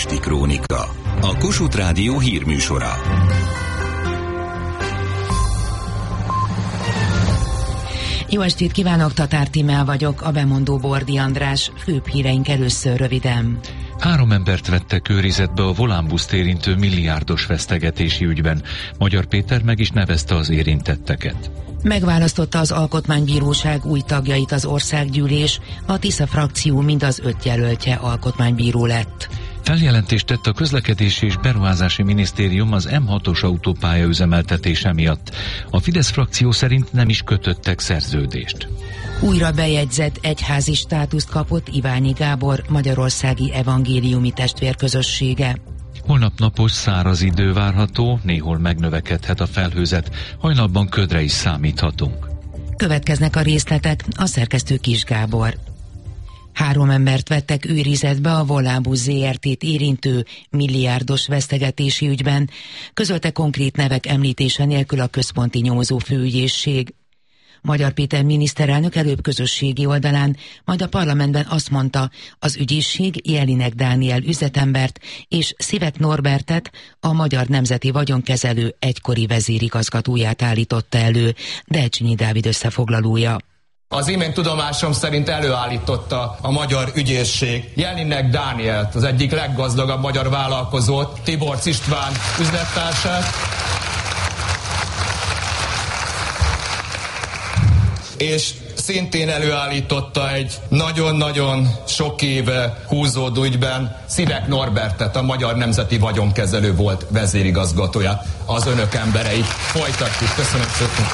Esti Krónika, a Kossuth Rádió hírműsora. Jó estét kívánok, Tatár Tímea vagyok, a bemondó Bordi András, főbb híreink először röviden. 3 embert vettek őrizetbe a Volánbuszt érintő milliárdos vesztegetési ügyben. Magyar Péter meg is nevezte az érintetteket. Megválasztotta az Alkotmánybíróság új tagjait az országgyűlés, a Tisza frakció mind az 5 jelöltje alkotmánybíró lett. Feljelentést tett a Közlekedési és Beruházási Minisztérium az M6-os autópálya üzemeltetése miatt. A Fidesz frakció szerint nem is kötöttek szerződést. Újra bejegyzett egyházi státuszt kapott Iványi Gábor magyarországi evangéliumi testvérközössége. Holnap napos száraz idő várható, néhol megnövekedhet a felhőzet, hajnalban ködre is számíthatunk. Következnek a részletek, a szerkesztő Kis Gábor. 3 embert vettek őrizetbe a Volánbusz ZRT-t érintő milliárdos vesztegetési ügyben, közölte konkrét nevek említése nélkül a központi nyomozó főügyészség. Magyar Péter miniszterelnök előbb közösségi oldalán, majd a parlamentben azt mondta, az ügyészség Jelinek Dániel üzletembert és Szivek Norbertet, a Magyar Nemzeti Vagyonkezelő egykori vezérigazgatóját állította elő, Delcsényi Dávid összefoglalója. Az imént tudomásom szerint előállította a magyar ügyészség Jelinek Dánielt, az egyik leggazdagabb magyar vállalkozót, Tiborcs István üzlettársát, és szintén előállította egy nagyon-nagyon sok éve húzódó ügyben Szivek Norbertet, a Magyar Nemzeti Vagyonkezelő volt vezérigazgatóját. Az önök emberei. Folytatjuk. Köszönöm szépen.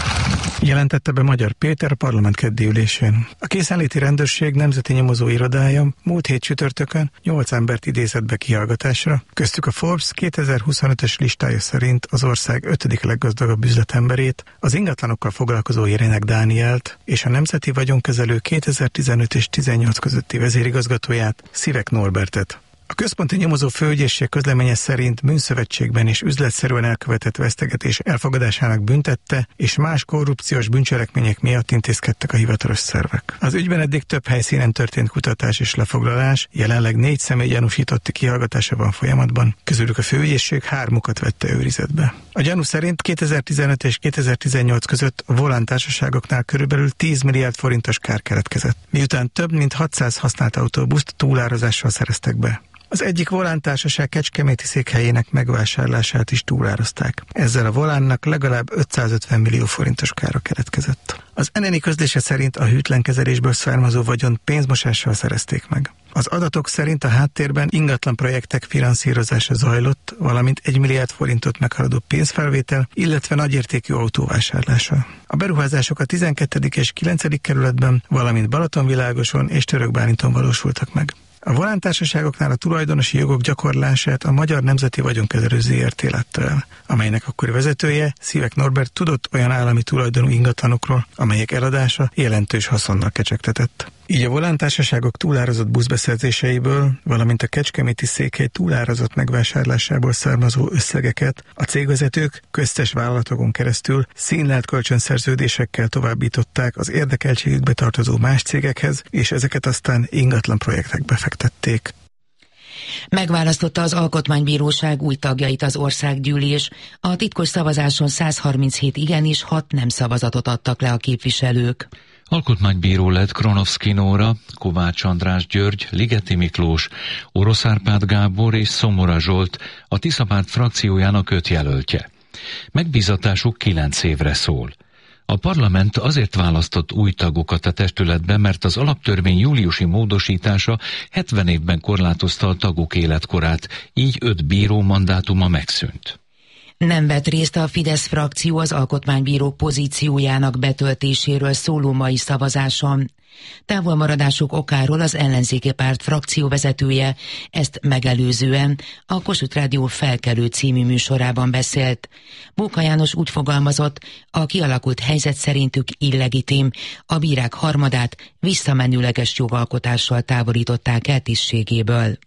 Jelentette be Magyar Péter a parlament keddi ülésén. A készenléti rendőrség nemzeti nyomozó irodája múlt hét csütörtökön 8 embert idézett be kihallgatásra. Köztük a Forbes 2025-ös listája szerint az ország 5. leggazdagabb üzletemberét, az ingatlanokkal foglalkozó Jelinek Dánielt és a Nemzeti Vagyonkezelő 2015 és 18 közötti vezérigazgatóját, Szivek Norbertet. A központi nyomozó főügyészség közleménye szerint bűnszövetségben és üzletszerűen elkövetett vesztegetés elfogadásának büntette és más korrupciós bűncselekmények miatt intézkedtek a hivatalos szervek. Az ügyben eddig több helyszínen történt kutatás és lefoglalás, jelenleg 4 személy gyanúsítotti kihallgatása van folyamatban, közülük a főügyészség 3-ukat vette őrizetbe. A gyanú szerint 2015 és 2018 között a Volán társaságoknál körülbelül 10 milliárd forintos kár keletkezett, miután több mint 600 használt autóbuszt túlárazással szereztek be. Az egyik Volán társaság kecskeméti székhelyének megvásárlását is túlározták. Ezzel a Volánnak legalább 550 millió forintos kára keletkezett. Az NN közlése szerint a hűtlen kezelésből származó vagyont pénzmosással szerezték meg. Az adatok szerint a háttérben ingatlan projektek finanszírozása zajlott, valamint 1 milliárd forintot meghaladó pénzfelvétel, illetve nagyértékű autóvásárlása. A beruházások a 12. és 9. kerületben, valamint Balatonvilágoson és Törökbálinton valósultak meg. A Volán társaságoknál a tulajdonosi jogok gyakorlását a Magyar Nemzeti Vagyonkezelő ZRT látta el, amelynek akkori vezetője, Szivek Norbert tudott olyan állami tulajdonú ingatlanokról, amelyek eladása jelentős haszonnal kecsegtetett. Így a Volán társaságok túlárazott buszbeszerzéseiből, valamint a kecskeméti székhely túlárazott megvásárlásából származó összegeket a cégvezetők köztes vállalatokon keresztül színlelt kölcsönszerződésekkel továbbították az érdekeltségükbe tartozó más cégekhez, és ezeket aztán ingatlan projektekbe fektették. Megválasztotta az Alkotmánybíróság új tagjait az országgyűlés. A titkos szavazáson 137 igen és 6 nem szavazatot adtak le a képviselők. Alkotmánybíró lett Kronovszky Nóra, Kovács András György, Ligeti Miklós, Orosz Árpád Gábor és Szomora Zsolt, a Tisza párt frakciójának 5 jelöltje. Megbízatásuk 9 évre szól. A parlament azért választott új tagokat a testületbe, mert az alaptörvény júliusi módosítása 70 évben korlátozta a tagok életkorát, így 5 bíró mandátuma megszűnt. Nem vett részt a Fidesz frakció az alkotmánybírók pozíciójának betöltéséről szóló mai szavazáson. Távolmaradásuk okáról az ellenzéki párt frakcióvezetője ezt megelőzően a Kossuth Rádió Felkelő című műsorában beszélt. Móka János úgy fogalmazott, a kialakult helyzet szerintük illegitim, a bírák harmadát visszamenőleges jogalkotással távolították el tisztségéből.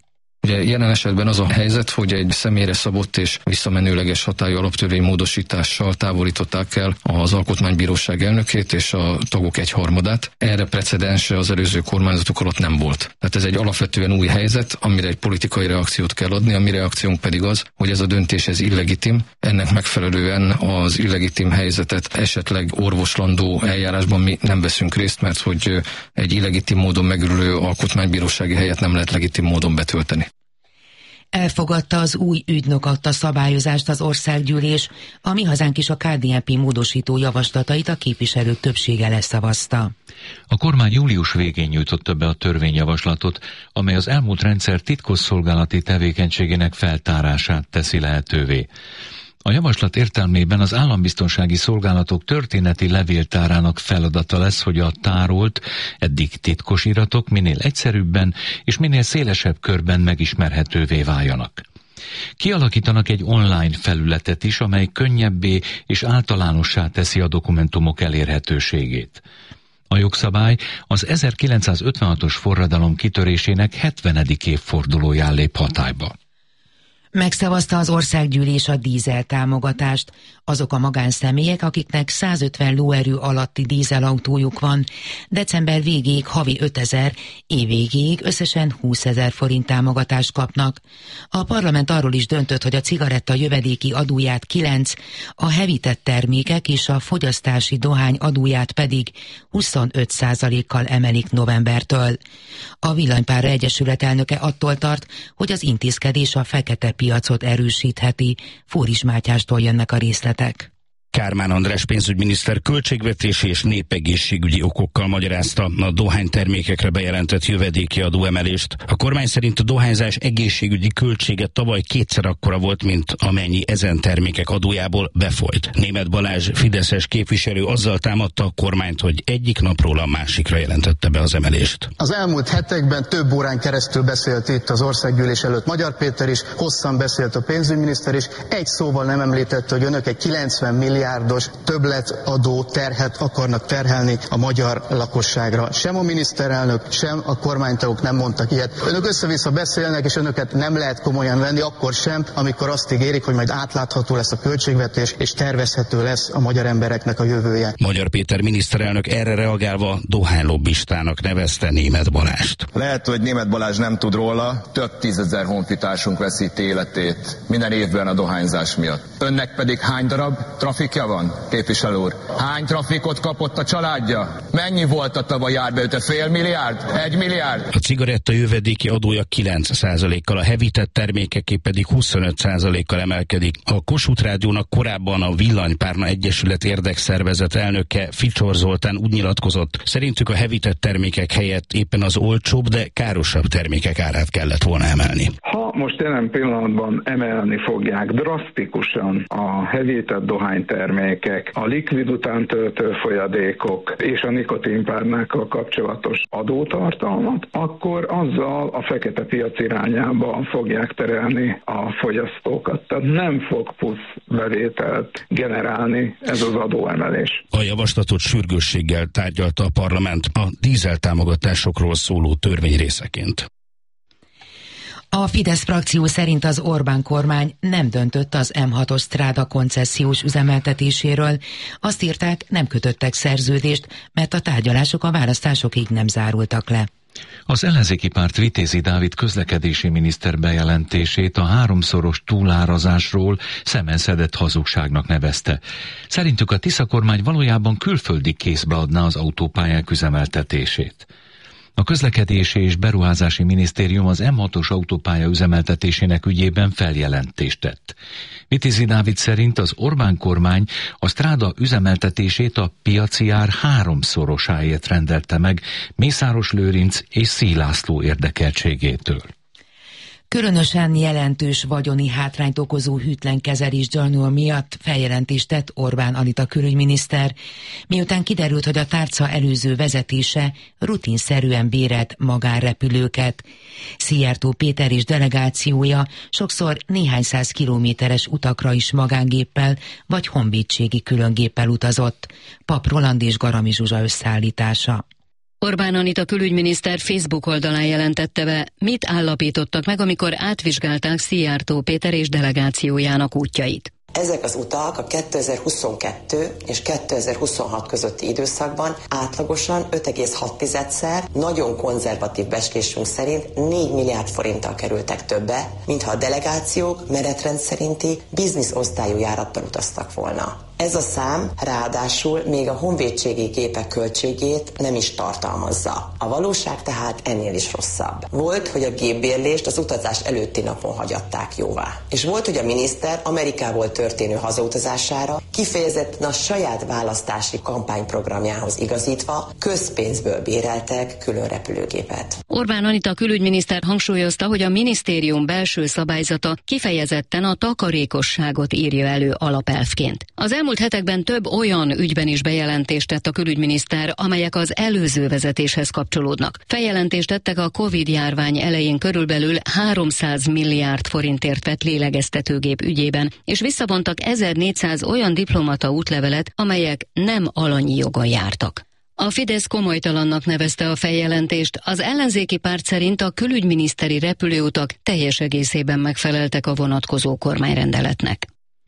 Ugye jelen esetben az a helyzet, hogy egy személyre szabott és visszamenőleges hatályú alaptörvénymódosítással távolították el az Alkotmánybíróság elnökét és a tagok egyharmadát. Erre precedense az előző kormányzatok alatt nem volt. Tehát ez egy alapvetően új helyzet, amire egy politikai reakciót kell adni, a mi reakciónk pedig az, hogy ez a döntés ez illegitim. Ennek megfelelően az illegitim helyzetet esetleg orvoslandó eljárásban mi nem veszünk részt, mert hogy egy illegitim módon megülő alkotmánybírósági helyet nem lehet legitim módon betölteni. Elfogadta az új ügynökadta szabályozást az országgyűlés, a Mi Hazánk is a KDNP módosító javaslatait a képviselők többsége leszavazta. A kormány július végén nyújtotta be a törvényjavaslatot, amely az elmúlt rendszer titkosszolgálati tevékenységének feltárását teszi lehetővé. A javaslat értelmében az állambiztonsági szolgálatok történeti levéltárának feladata lesz, hogy a tárolt, eddig titkos iratok minél egyszerűbben és minél szélesebb körben megismerhetővé váljanak. Kialakítanak egy online felületet is, amely könnyebbé és általánossá teszi a dokumentumok elérhetőségét. A jogszabály az 1956-os forradalom kitörésének 70. évfordulóján lép hatályba. Megszavazta az országgyűlés a dízel támogatást. Azok a magánszemélyek, akiknek 150 lóerő alatti dízelautójuk van, december végéig havi 5000, év végéig összesen 20 000 forint támogatást kapnak. A parlament arról is döntött, hogy a cigaretta jövedéki adóját 9, a hevített termékek és a fogyasztási dohány adóját pedig 25%-kal emelik novembertől. A Villanypálya Egyesület elnöke attól tart, hogy az intézkedés a fekete piacot erősítheti. Fóris Mátyástól jönnek a részletek. Kármán András pénzügyminiszter költségvetési és népegészségügyi okokkal magyarázta a dohánytermékekre bejelentett jövedéki adóemelést. A kormány szerint a dohányzás egészségügyi költsége tavaly kétszer akkora volt, mint amennyi ezen termékek adójából befolyt. Németh Balázs fideszes képviselő azzal támadta a kormányt, hogy egyik napról a másikra jelentette be az emelést. Az elmúlt hetekben több órán keresztül beszélt itt az országgyűlés előtt Magyar Péter is, hosszan beszélt a pénzügyminiszter is, egy szóval nem említette, hogy önök egy 90 milliárdos többletadó terhet akarnak terhelni a magyar lakosságra. Sem a miniszterelnök, sem a kormánytagok nem mondtak ilyet. Önök össze-vissza beszélnek, és önöket nem lehet komolyan venni, akkor sem, amikor azt ígérik, hogy majd átlátható lesz a költségvetés, és tervezhető lesz a magyar embereknek a jövője. Magyar Péter miniszterelnök erre reagálva dohánylobbistának nevezte Németh Balást. Lehet, hogy Németh Balázs nem tud róla, több 10 000 honfitársunk veszíti életét minden évben a dohányzás miatt. Önnek pedig hány darab trafikja van, képviselő úr? Hány trafikot kapott a családja? Mennyi volt a tavaly árbeüte? Fél milliárd? 1 milliárd? A cigaretta jövedéki adója 9%-kal, a hevített termékeké pedig 25%-kal emelkedik. A Kossuth Rádiónak korábban a Villanypálya Egyesület érdekszervezet elnöke Ficsor Zoltán úgy nyilatkozott, szerintük a hevített termékek helyett éppen az olcsóbb, de károsabb termékek árát kellett volna emelni. Ha most jelen pillanatban emelni fogják drasztikusan a hevített dohánytermékek, a likvid utántöltő folyadékok és a nikotinpárnákkal kapcsolatos adótartalmat, akkor azzal a fekete piac irányába fogják terelni a fogyasztókat. Tehát nem fog plusz bevételt generálni ez az adóemelés. A javaslatot sürgősséggel tárgyalta a parlament a dízel támogatásokról szóló törvény részeként. A Fidesz frakció szerint az Orbán kormány nem döntött az M6-os Stráda koncesziós üzemeltetéséről. Azt írták, nem kötöttek szerződést, mert a tárgyalások a választásokig nem zárultak le. Az ellenzéki párt Vitézi Dávid közlekedési miniszter bejelentését a 3-szoros túlárazásról szemenszedett hazugságnak nevezte. Szerintük a Tisza kormány valójában külföldi kézbe adná az autópályák üzemeltetését. A közlekedési és beruházási minisztérium az M6-os autópálya üzemeltetésének ügyében feljelentést tett. Vitézi Dávid szerint az Orbán kormány a Stráda üzemeltetését a piaci ár 3-szorosáért rendelte meg Mészáros Lőrinc és Széll László érdekeltségétől. Különösen jelentős vagyoni hátrányt okozó hűtlen kezelés gyanúja miatt feljelentést tett Orbán Anita külügyminiszter, miután kiderült, hogy a tárca előző vezetése rutinszerűen bérelt magánrepülőket. Szijjártó Péter és delegációja sokszor néhány 100 kilométeres utakra is magángéppel vagy honvédségi különgéppel utazott. Pap Roland és Garami Zsuzsa összeállítása. Orbán Anita külügyminiszter Facebook oldalán jelentette be, mit állapítottak meg, amikor átvizsgálták Szijjártó Péter és delegációjának útjait. Ezek az utak a 2022 és 2026 közötti időszakban átlagosan 5,6-szer, nagyon konzervatív becslésünk szerint 4 milliárd forinttal kerültek többe, mintha a delegációk menetrend szerinti bizniszosztályú járattal utaztak volna. Ez a szám ráadásul még a honvédségi gépek költségét nem is tartalmazza. A valóság tehát ennél is rosszabb. Volt, hogy a gépbérlést az utazás előtti napon hagyatták jóvá. És volt, hogy a miniszter Amerikából történő hazautazására kifejezetten a saját választási kampányprogramjához igazítva közpénzből béreltek külön repülőgépet. Orbán Anita külügyminiszter hangsúlyozta, hogy a minisztérium belső szabályzata kifejezetten a takarékosságot írja elő alapelvként. Az elmúlt hetekben több olyan ügyben is bejelentést tett a külügyminiszter, amelyek az előző vezetéshez kapcsolódnak. Feljelentést tettek a Covid-járvány elején körülbelül 300 milliárd forintért vett lélegeztetőgép ügyében, és visszavontak 1400 olyan diplomata útlevelet, amelyek nem alanyi jogon jártak. A Fidesz komolytalannak nevezte a feljelentést, az ellenzéki párt szerint a külügyminiszteri repülőutak teljes egészében megfeleltek a vonatkozó kormányrendeletnek.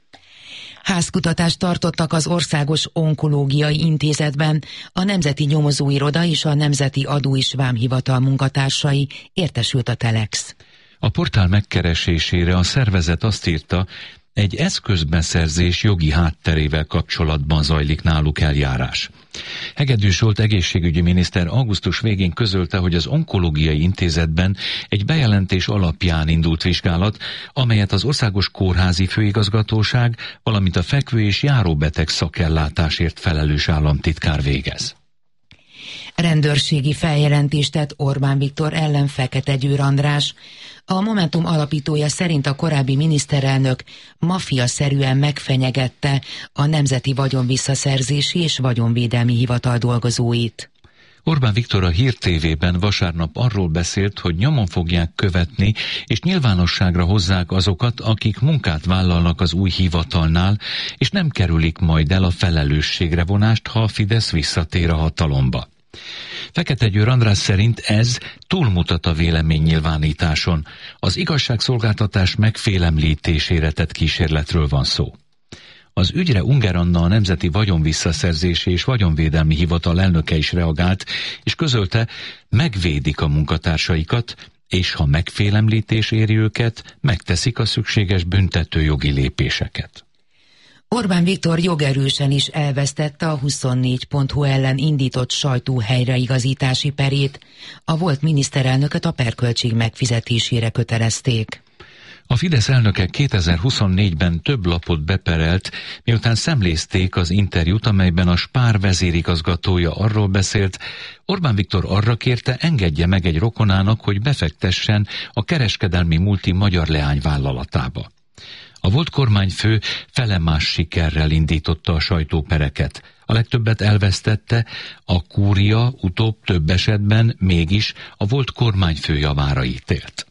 Házkutatást tartottak az Országos Onkológiai Intézetben, a Nemzeti Nyomozóiroda és a Nemzeti Adó- és Vámhivatal munkatársai, értesült a Telex. A portál megkeresésére a szervezet azt írta, egy eszközbeszerzés jogi hátterével kapcsolatban zajlik náluk eljárás. Hegedűs Zsolt egészségügyi miniszter augusztus végén közölte, hogy az Onkológiai Intézetben egy bejelentés alapján indult vizsgálat, amelyet az Országos Kórházi Főigazgatóság, valamint a fekvő- és járóbeteg szakellátásért felelős államtitkár végez. Rendőrségi feljelentést tett Orbán Viktor ellen Fekete Győr András. A Momentum alapítója szerint a korábbi miniszterelnök maffia-szerűen megfenyegette a Nemzeti Vagyonvisszaszerzési és Vagyonvédelmi Hivatal dolgozóit. Orbán Viktor a Hír TV-ben vasárnap arról beszélt, hogy nyomon fogják követni, és nyilvánosságra hozzák azokat, akik munkát vállalnak az új hivatalnál, és nem kerülik majd el a felelősségre vonást, ha a Fidesz visszatér a hatalomba. Fekete Győr András szerint ez túlmutat a véleménynyilvánításon. Az igazságszolgáltatás megfélemlítésére tett kísérletről van szó. Az ügyre Unger Anna, a Nemzeti Vagyonvisszaszerzési és Vagyonvédelmi Hivatal elnöke is reagált, és közölte, megvédik a munkatársaikat, és ha megfélemlítés éri őket, megteszik a szükséges büntetőjogi lépéseket. Orbán Viktor jogerősen is elvesztette a 24.hu ellen indított sajtó helyreigazítási perét. A volt miniszterelnököt a perköltség megfizetésére kötelezték. A Fidesz elnöke 2024-ben több lapot beperelt, miután szemlézték az interjút, amelyben a Spar vezérigazgatója arról beszélt, Orbán Viktor arra kérte, engedje meg egy rokonának, hogy befektessen a kereskedelmi multi magyar leányvállalatába. A volt kormányfő felemás sikerrel indította a sajtópereket. A legtöbbet elvesztette, a kúria utóbb több esetben mégis a volt kormányfő javára ítélt.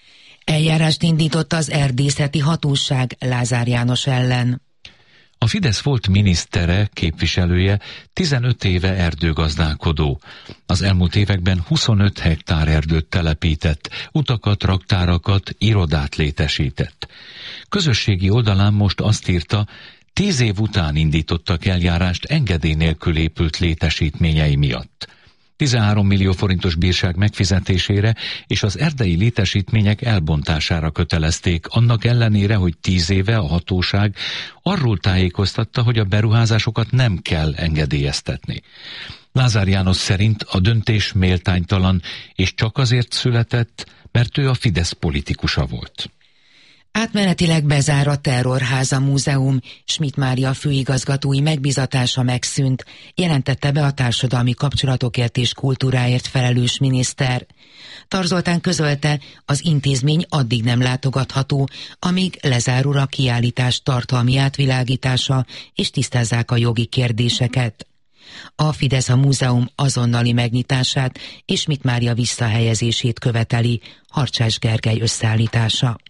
Eljárást indított az erdészeti hatóság Lázár János ellen. A Fidesz volt minisztere, képviselője 15 éve erdőgazdálkodó. Az elmúlt években 25 hektár erdőt telepített, utakat, raktárakat, irodát létesített. Közösségi oldalán most azt írta, 10 év után indítottak eljárást engedély nélkül épült létesítményei miatt. 13 millió forintos bírság megfizetésére és az erdei létesítmények elbontására kötelezték, annak ellenére, hogy 10 éve a hatóság arról tájékoztatta, hogy a beruházásokat nem kell engedélyeztetni. Lázár János szerint a döntés méltánytalan, és csak azért született, mert ő a Fidesz politikusa volt. Átmenetileg bezár a Terrorháza Múzeum, Schmidt Mária főigazgatói megbízatása megszűnt, jelentette be a társadalmi kapcsolatokért és kultúráért felelős miniszter. Tar Zoltán közölte, az intézmény addig nem látogatható, amíg lezárul a kiállítás tartalmi átvilágítása és tisztázzák a jogi kérdéseket. A Fidesz a múzeum azonnali megnyitását és Schmidt Mária visszahelyezését követeli, Harcsás Gergely összeállítása.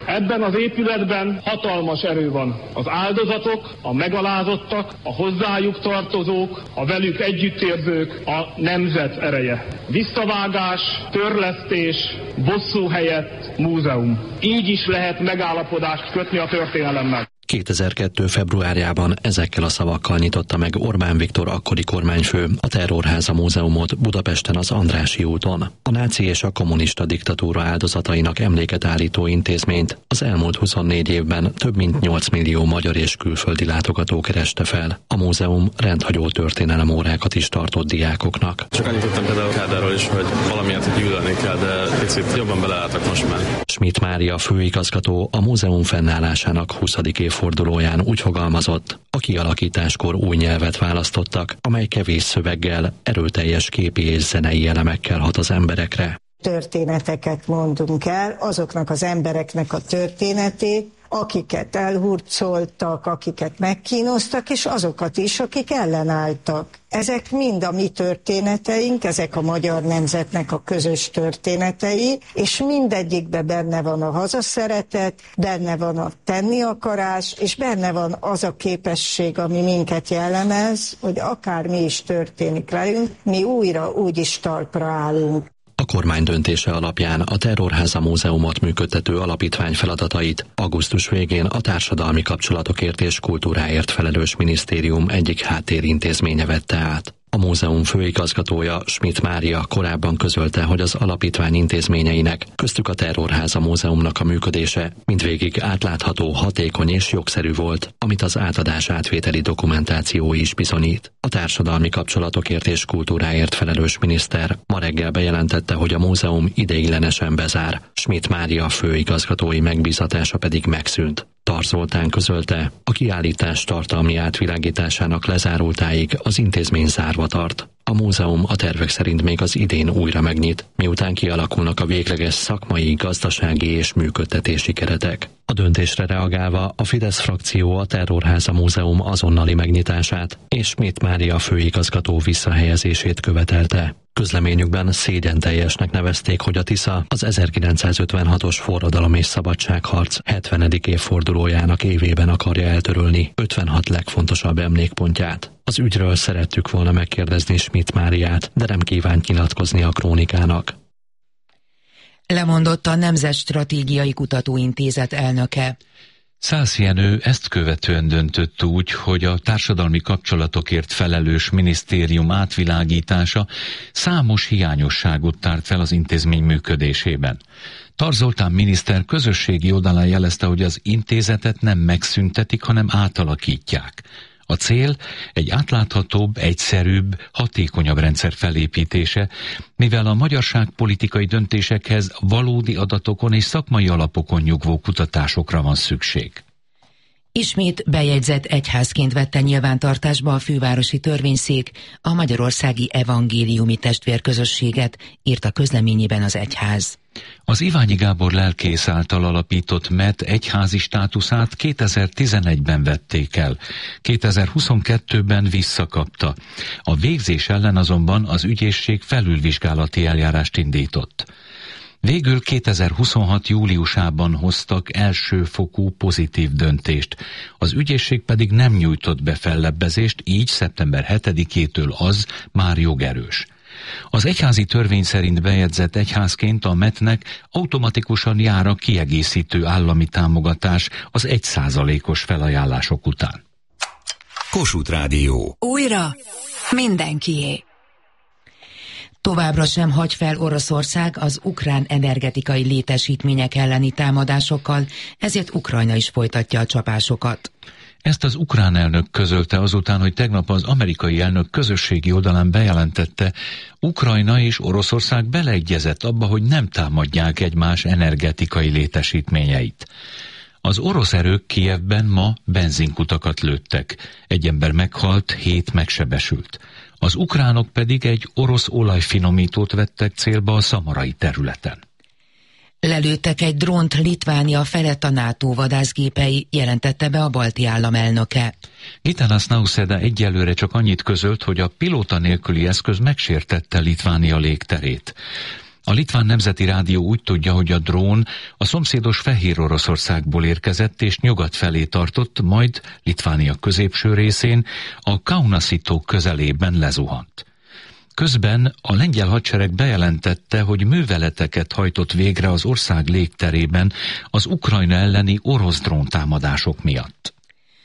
Ebben az épületben hatalmas erő van. Az áldozatok, a megalázottak, a hozzájuk tartozók, a velük együttérzők, a nemzet ereje. Visszavágás, törlesztés, bosszú helyett múzeum. Így is lehet megállapodást kötni a történelemmel. 2002. februárjában ezekkel a szavakkal nyitotta meg Orbán Viktor akkori kormányfő a Terrorháza Múzeumot Budapesten az Andrássy úton. A náci és a kommunista diktatúra áldozatainak emléket állító intézményt az elmúlt 24 évben több mint 8 millió magyar és külföldi látogató kereste fel. A múzeum rendhagyó történelemórákat is tartott diákoknak. Csak annyit tudtam például Kádárról is, hogy valamiért gyűlölni kell, de picit jobban beleálltak most már. Schmidt Mária főigazgató a múzeum fennállásának 20. évfordulóján úgy fogalmazott, a kialakításkor új nyelvet választottak, amely kevés szöveggel, erőteljes képi és zenei elemekkel hat az emberekre. Történeteket mondunk el, azoknak az embereknek a történetét, akiket elhurcoltak, akiket megkínoztak, és azokat is, akik ellenálltak. Ezek mind a mi történeteink, ezek a magyar nemzetnek a közös történetei, és mindegyikben benne van a hazaszeretet, benne van a tenni akarás, és benne van az a képesség, ami minket jellemez, hogy akármi is történik velünk, mi újra úgy is talpra állunk. A kormány döntése alapján a Terrorháza Múzeumot működtető alapítvány feladatait augusztus végén a társadalmi kapcsolatokért és kultúráért felelős minisztérium egyik háttérintézménye vette át. A múzeum főigazgatója, Schmidt Mária korábban közölte, hogy az alapítvány intézményeinek, köztük a Terrorháza Múzeumnak a működése mindvégig átlátható, hatékony és jogszerű volt, amit az átadás átvételi dokumentáció is bizonyít. A társadalmi kapcsolatokért és kultúráért felelős miniszter ma reggel bejelentette, hogy a múzeum ideiglenesen bezár, Schmidt Mária főigazgatói megbízatása pedig megszűnt. Tar Zoltán közölte, a kiállítás tartalmi átvilágításának lezárultáig az intézmény zárva tart. A múzeum a tervek szerint még az idén újra megnyit, miután kialakulnak a végleges szakmai, gazdasági és működtetési keretek. A döntésre reagálva a Fidesz frakció a Terrorháza Múzeum azonnali megnyitását és Schmidt Mária főigazgató visszahelyezését követelte. Közleményükben szégyenteljesnek nevezték, hogy a Tisza az 1956-os forradalom és szabadságharc 70. évfordulójának évében akarja eltörölni 56 legfontosabb emlékpontját. Az ügyről szerettük volna megkérdezni Schmidt Máriát, de nem kívánt nyilatkozni a Krónikának. Lemondott a Nemzetstratégiai Kutatóintézet elnöke. Szász Jenő ezt követően döntött úgy, hogy a társadalmi kapcsolatokért felelős minisztérium átvilágítása számos hiányosságot tárt fel az intézmény működésében. Tar Zoltán miniszter közösségi oldalán jelezte, hogy az intézetet nem megszüntetik, hanem átalakítják. A cél egy átláthatóbb, egyszerűbb, hatékonyabb rendszer felépítése, mivel a magyarságpolitikai döntésekhez valódi adatokon és szakmai alapokon nyugvó kutatásokra van szükség. Ismét bejegyzett egyházként vette nyilvántartásba a fővárosi törvényszék a magyarországi evangéliumi testvérközösséget, írt a közleményében az egyház. Az Iványi Gábor lelkész által alapított MET egyházi státuszát 2011-ben vették el, 2022-ben visszakapta. A végzés ellen azonban az ügyészség felülvizsgálati eljárást indított. Végül 2026. júliusában hoztak elsőfokú pozitív döntést. Az ügyészség pedig nem nyújtott be fellebbezést, így szeptember 7-től az már jogerős. Az egyházi törvény szerint bejegyzett egyházként a MET-nek automatikusan jár a kiegészítő állami támogatás az 1%-os felajánlások után. Kossuth Rádió. Újra mindenkié. Továbbra sem hagy fel Oroszország az ukrán energetikai létesítmények elleni támadásokkal, ezért Ukrajna is folytatja a csapásokat. Ezt az ukrán elnök közölte azután, hogy tegnap az amerikai elnök közösségi oldalán bejelentette, Ukrajna és Oroszország beleegyezett abba, hogy nem támadják egymás energetikai létesítményeit. Az orosz erők Kijevben ma benzinkutakat lőttek. Egy ember meghalt, 7 megsebesült. Az ukránok pedig egy orosz olajfinomítót vettek célba a szamarai területen. Lelőttek egy drónt Litvánia felett a NATO vadászgépei, jelentette be a balti állam elnöke. Gitanas Nauseda egyelőre csak annyit közölt, hogy a pilóta nélküli eszköz megsértette Litvánia légterét. A Litván Nemzeti Rádió úgy tudja, hogy a drón a szomszédos Fehéroroszországból érkezett és nyugat felé tartott, majd Litvánia középső részén a Kaunasi-tó közelében lezuhant. Közben a lengyel hadsereg bejelentette, hogy műveleteket hajtott végre az ország légterében az Ukrajna elleni orosz dróntámadások miatt.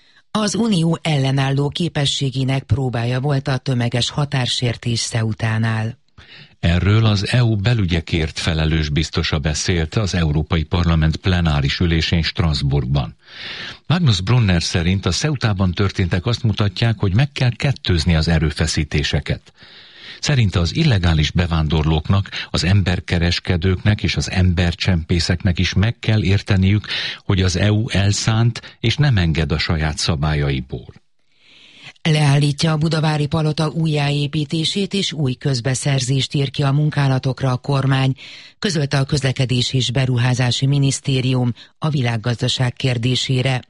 Az Unió ellenálló képességének próbája volt a tömeges határsértés Ceutánál. Erről az EU belügyekért felelős biztosa beszélt az Európai Parlament plenáris ülésén Strasbourgban. Magnus Brunner szerint a Ceutában történtek azt mutatják, hogy meg kell kettőzni az erőfeszítéseket. Szerinte az illegális bevándorlóknak, az emberkereskedőknek és az embercsempészeknek is meg kell érteniük, hogy az EU elszánt és nem enged a saját szabályaiból. Leállítja a budavári palota újjáépítését és új közbeszerzést ír ki a munkálatokra a kormány, közölte a Közlekedési és Beruházási Minisztérium a világgazdaság kérdésére.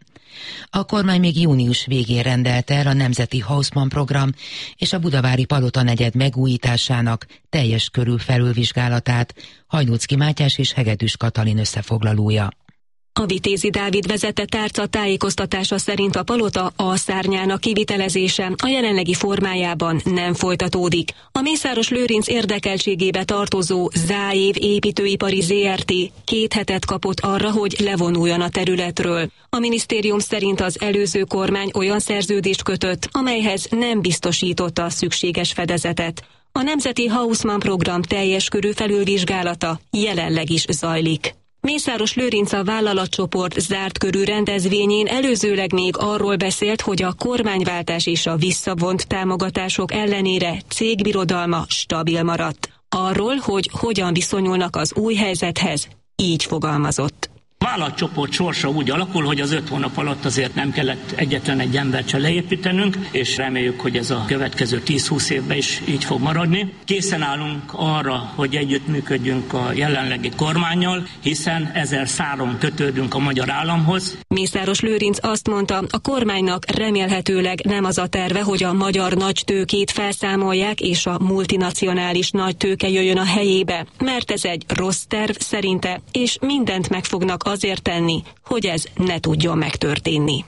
A kormány még június végén rendelte el a Nemzeti Haussmann program és a budavári palota negyed megújításának teljes körű felülvizsgálatát, Hajnóczky Mátyás és Hegedűs Katalin összefoglalója. A Vitézi Dávid vezette tárca tájékoztatása szerint a palota A-szárnyának kivitelezése a jelenlegi formájában nem folytatódik. A Mészáros Lőrinc érdekeltségébe tartozó Záév építőipari ZRT 2 hetet kapott arra, hogy levonuljon a területről. A minisztérium szerint az előző kormány olyan szerződést kötött, amelyhez nem biztosította a szükséges fedezetet. A Nemzeti Haussmann program teljes körű felülvizsgálata jelenleg is zajlik. Mészáros Lőrinc a vállalatcsoport zárt körű rendezvényén előzőleg még arról beszélt, hogy a kormányváltás és a visszavont támogatások ellenére cégbirodalma stabil maradt. Arról, hogy hogyan viszonyulnak az új helyzethez, így fogalmazott. A vállalatcsoport sorsa úgy alakul, hogy az 5 hónap alatt azért nem kellett egyetlen egy embert se leépítenünk, és reméljük, hogy ez a következő 10-20 évben is így fog maradni. Készen állunk arra, hogy együttműködjünk a jelenlegi kormánnyal, hiszen ezzel száron kötődünk a magyar államhoz. Mészáros Lőrinc azt mondta, a kormánynak remélhetőleg nem az a terve, hogy a magyar nagytőkét felszámolják és a multinacionális nagytőke jöjjön a helyébe, mert ez egy rossz terv szerinte, és mindent meg fognak azért tenni, hogy ez ne tudjon megtörténni.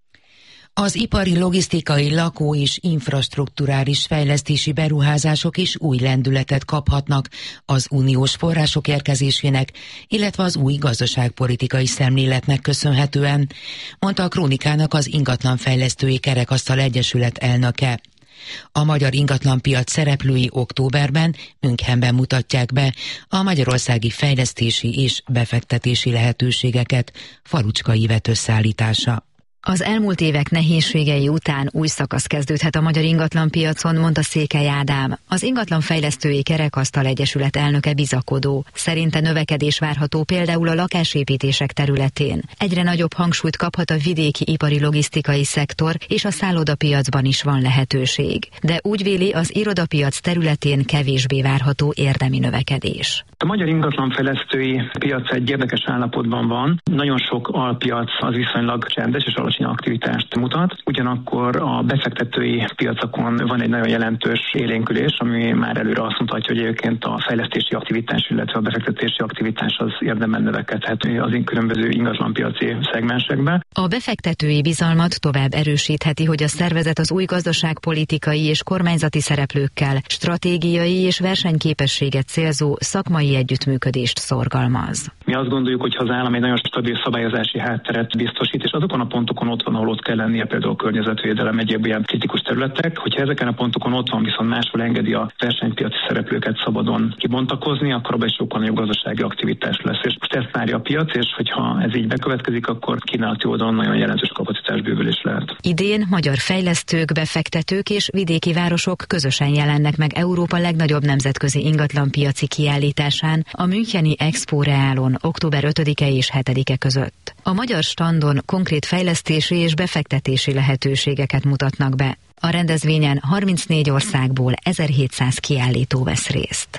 Az ipari, logisztikai, lakó- és infrastrukturális fejlesztési beruházások is új lendületet kaphatnak az uniós források érkezésének, illetve az új gazdaságpolitikai szemléletnek köszönhetően, mondta a Krónikának az Ingatlanfejlesztői Kerekasztal Egyesület elnöke. A magyar ingatlanpiac szereplői októberben Münchenben mutatják be a magyarországi fejlesztési és befektetési lehetőségeket. Falucska Ivett összeállítása. Az elmúlt évek nehézségei után új szakasz kezdődhet a magyar ingatlanpiacon, mondta Székely Ádám. Az Ingatlanfejlesztői Kerekasztal Egyesület elnöke bizakodó. Szerinte növekedés várható például a lakásépítések területén. Egyre nagyobb hangsúlyt kaphat a vidéki ipari logisztikai szektor, és a szállodapiacban is van lehetőség. De úgy véli, az irodapiac területén kevésbé várható érdemi növekedés. A magyar ingatlanfejlesztői piac egy érdekes állapotban van. Nagyon sok alpiac az viszonylag csendes és alacsony aktivitást mutat. Ugyanakkor a befektetői piacokon van egy nagyon jelentős élénkülés, ami már előre azt mutatja, hogy egyébként a fejlesztési aktivitás, illetve a befektetési aktivitás az érdemben növekedhet az különböző ingatlanpiaci szegmensekbe. A befektetői bizalmat tovább erősítheti, hogy a szervezet az új gazdaságpolitikai és kormányzati szereplőkkel stratégiai és versenyképességet célzó szakmai együttműködést szorgalmaz. Mi azt gondoljuk, hogy ha az állam egy nagyon stabil szabályozási hátteret biztosít, és azokon a pontokon ott van, ahol ott kell lennie, például a környezetvédelem, egyéb ilyen kritikus területek, hogyha ezeken a pontokon ott van, viszont máshol engedi a versenypiaci szereplőket szabadon kibontakozni, akkor abban egy sokkal nagyobb gazdasági aktivitás lesz. És most ezt várja a piac, és hogyha ez így bekövetkezik, akkor kínálati oldalon nagyon jelentős kapacitásbővülés lehet. Idén magyar fejlesztők, befektetők és vidéki városok közösen jelennek meg Európa legnagyobb nemzetközi ingatlanpiaci kiállításán, a müncheni Expo Reálon október 5-e és 7-e között. A magyar standon konkrét fejlesztési és befektetési lehetőségeket mutatnak be. A rendezvényen 34 országból 1700 kiállító vesz részt.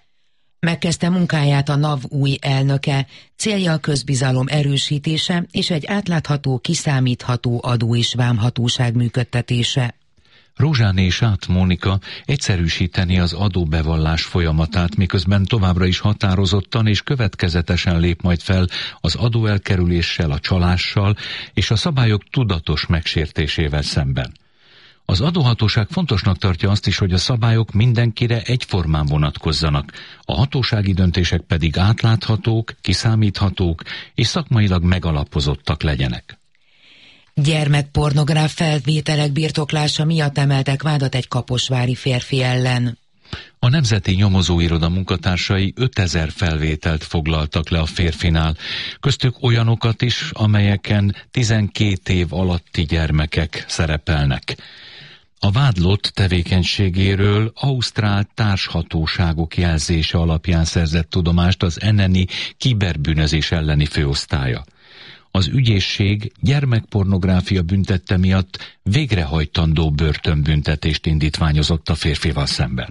Megkezdte munkáját a NAV új elnöke, célja a közbizalom erősítése és egy átlátható, kiszámítható adó- és vámhatóság működtetése. Rózsáné Sát Mónika egyszerűsíteni az adóbevallás folyamatát, miközben továbbra is határozottan és következetesen lép majd fel az adóelkerüléssel, a csalással és a szabályok tudatos megsértésével szemben. Az adóhatóság fontosnak tartja azt is, hogy a szabályok mindenkire egyformán vonatkozzanak, a hatósági döntések pedig átláthatók, kiszámíthatók és szakmailag megalapozottak legyenek. Gyermekpornográf felvételek birtoklása miatt emeltek vádat egy kaposvári férfi ellen. A Nemzeti Nyomozóiroda munkatársai 5000 felvételt foglaltak le a férfinál, köztük olyanokat is, amelyeken 12 év alatti gyermekek szerepelnek. A vádlott tevékenységéről ausztrál társhatóságok jelzése alapján szerzett tudomást az NNI kiberbűnözés elleni főosztálya. Az ügyészség gyermekpornográfia büntette miatt végrehajtandó börtönbüntetést indítványozott a férfival szemben.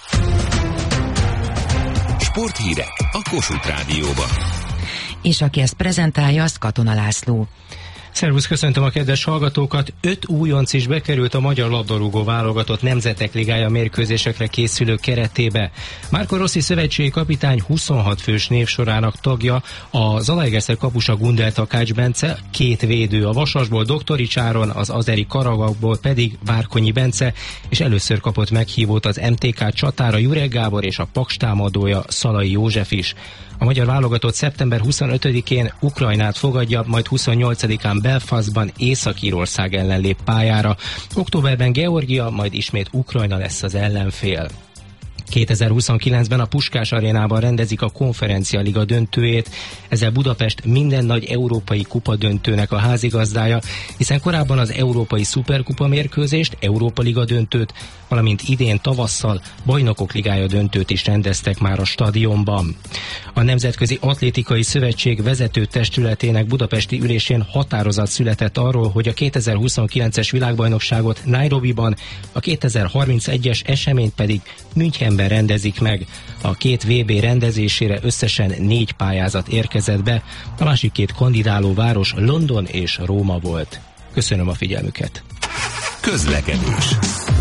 Sporthírek a Kossuth Rádióban. És aki ezt prezentálja, az Katona László. Szervusz, köszöntöm a kedves hallgatókat! 5 újonc is bekerült a magyar labdarúgó válogatott Nemzetek Ligája mérkőzésekre készülő keretébe. Marco Rossi szövetségi kapitány 26 fős névsorának tagja, a Zalaegerszeg kapusa Gundel Takács Bence, 2 védő a Vasasból Doktorics Áron, az azeri Karabakból pedig Várkonyi Bence, és először kapott meghívót az MTK csatára Jurek Gábor és a Paks támadója Szalai József is. A magyar válogatott szeptember 25-én Ukrajnát fogadja, majd 28-án Belfastban Észak-Írország ellen lép pályára. Októberben Georgia, majd ismét Ukrajna lesz az ellenfél. 2029-ben a Puskás Arénában rendezik a Konferencia-liga döntőjét, ezzel Budapest minden nagy európai kupa döntőnek a házigazdája, hiszen korábban az Európai Szuperkupa mérkőzést, Európa Liga döntőt, valamint idén tavasszal Bajnokok Ligája döntőt is rendeztek már a stadionban. A Nemzetközi Atlétikai Szövetség vezető testületének budapesti ülésén határozat született arról, hogy a 2029-es világbajnokságot Nairobiban, a 2031-es eseményt pedig Münchenben rendezik meg. A 2 VB rendezésére összesen 4 pályázat érkezett be, a másik 2 kandidáló város London és Róma volt. Köszönöm a figyelmüket! Közlekedés.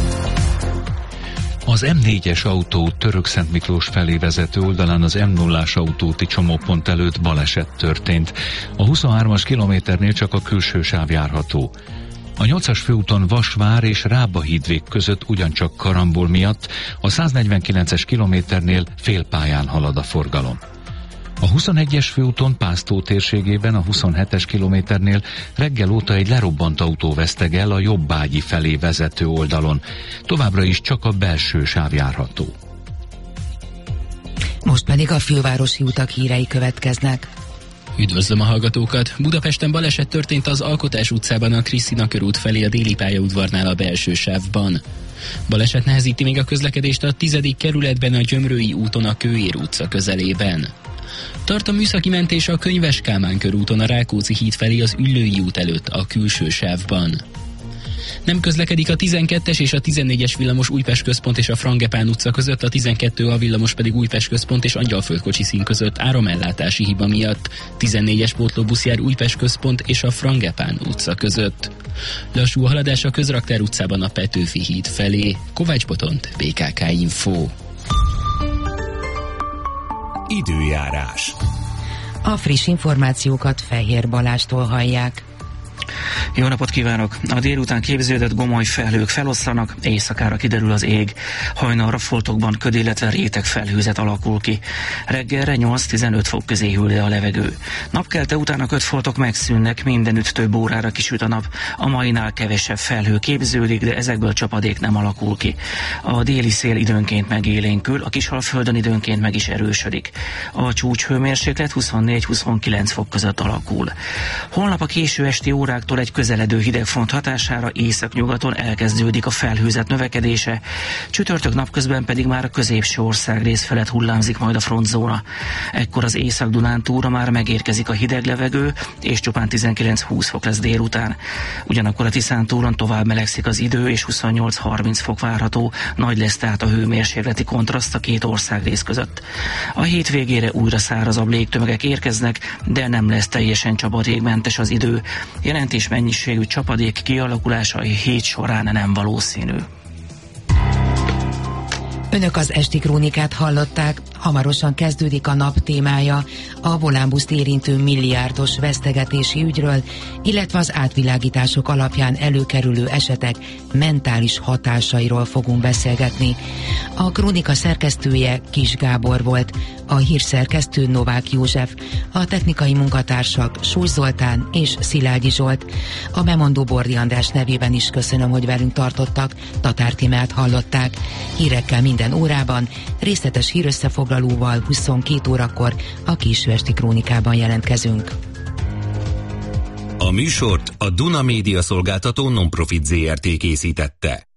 Az M4-es autó Törökszent Miklós felé vezető oldalán az M0-as autóúti csomópont előtt baleset történt. A 23-as kilométernél csak a külső sáv járható. A 8-as főúton Vasvár és Rába-hídvég között ugyancsak karambol miatt a 149-es kilométernél félpályán halad a forgalom. A 21-es főúton Pásztó térségében a 27-es kilométernél reggel óta egy lerobbant autó veszteg el a Jobbágyi felé vezető oldalon. Továbbra is csak a belső sáv járható. Most pedig a fővárosi utak hírei következnek. Üdvözlöm a hallgatókat! Budapesten baleset történt az Alkotás utcában a Krisztina körút felé a déli pályaudvarnál a belső sávban. Baleset nehezíti még a közlekedést a 10. kerületben a Gyömrői úton a Kőér utca közelében. Tart a műszaki mentés a Könyves Kálmán körúton a Rákóczi híd felé az Üllői út előtt a külső sávban. Nem közlekedik a 12-es és a 14-es villamos Újpest központ és a Frangepán utca között, a 12A villamos pedig Újpest központ és Angyalföldkocsi szín között áramellátási hiba miatt. 14-es pótlóbusz jár Újpest központ és a Frangepán utca között. Lassú a haladás a Közraktár utcában a Petőfi híd felé. Kovács Botont, BKK Info. Időjárás. A friss információkat Fehér Balástól hallják. Jó napot kívánok! A délután képződött gomoly felhők feloszlanak, éjszakára kiderül az ég. Hajnalra foltokban köd, illetve réteg felhőzet alakul ki. Reggelre 8-15 fok közé hűl le a levegő. Napkelte után a ködfoltok megszűnnek, mindenütt több órára kisüt a nap. A mainál kevesebb felhő képződik, de ezekből csapadék nem alakul ki. A déli szél időnként megélénkül, a Kishal-földön időnként meg is erősödik. A csúcshőmérséklet 24-29 fok között alakul. Holnap a késő esti óráktól egy közeledő hidegfront hatására északnyugaton elkezdődik a felhőzet növekedése, csütörtök napközben pedig már a középső országrész felett hullámzik majd a frontzóna. Ekkor az Észak-Dunántúlra már megérkezik a hideg levegő, és csupán 19-20 fok lesz délután. Ugyanakkor a Tiszántúlon tovább melegszik az idő, és 28-30 fok várható, nagy lesz tehát a hőmérsékleti kontraszt a két országrész között. A hétvégére újra szárazabb légtömegek érkeznek, de nem lesz teljesen csapadékmentes az idő. Jelentés mennyiségű csapadék kialakulása a hét során nem valószínű. Önök az esti krónikát hallották, hamarosan kezdődik a nap témája, a Volánbuszt érintő milliárdos vesztegetési ügyről, illetve az átvilágítások alapján előkerülő esetek mentális hatásairól fogunk beszélgetni. A krónika szerkesztője Kis Gábor volt, a hírszerkesztő Novák József, a technikai munkatársak Súly Zoltán és Szilágyi Zsolt. A bemondó Bordi András nevében is köszönöm, hogy velünk tartottak, Tatár Tímát hallották. Hírekkel minden órában, részletes hírösszefoglalóval 22 órakor a késő esti krónikában jelentkezünk. A műsort a Duna Média Szolgáltató Nonprofit Zrt. Készítette.